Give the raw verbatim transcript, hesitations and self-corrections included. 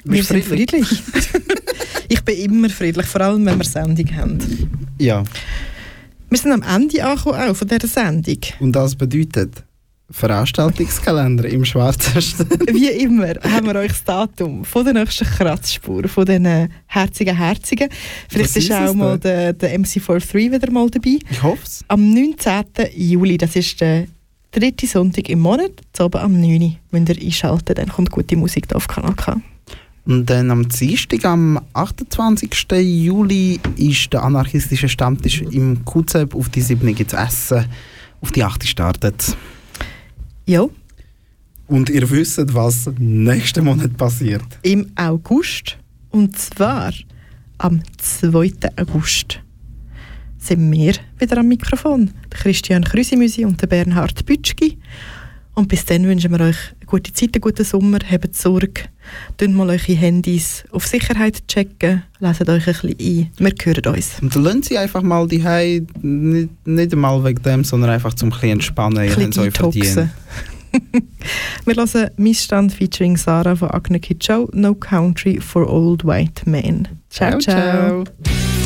Wir sind friedlich. Ich bin immer friedlich, vor allem wenn wir Sendung haben. Ja. Wir sind am Ende angekommen auch von dieser Sendung. Und das bedeutet Veranstaltungskalender im Schwarzesten. Wie immer haben wir euch das Datum von der nächsten Kratzspur, von diesen herzigen Herzigen. Vielleicht Was ist ist auch es mal der, der M C forty-three wieder mal dabei. Ich hoffe es. Am neunzehnten Juli, das ist der dritte Sonntag im Monat, zu oben am neun Uhr müsst ihr einschalten, dann kommt gute Musik da auf Kanal K. Und dann am Dienstag, am achtundzwanzigsten Juli, ist der anarchistische Stammtisch im Q Z E B. Auf die sieben gibt es Essen, auf die acht startet. Ja. Und ihr wisst, was nächsten Monat passiert. Im August, und zwar am zweiten August, sind wir wieder am Mikrofon. Der Christian Krüsimüsi und der Bernhard Bütschgi. Und bis dann wünschen wir euch eine gute Zeit, einen guten Sommer, habt Sorge, tun mal eure Handys auf Sicherheit checken, leset euch ein bisschen ein. Wir hören uns. Und dann lassen sie einfach mal die Hause, nicht, nicht einmal wegen dem, sondern einfach zum ein bisschen entspannen. Ihr habt es euch verdient. Wir hören Missstand featuring Sarah von Agne Kid Show, No Country for Old White Men. Ciao, ciao. ciao.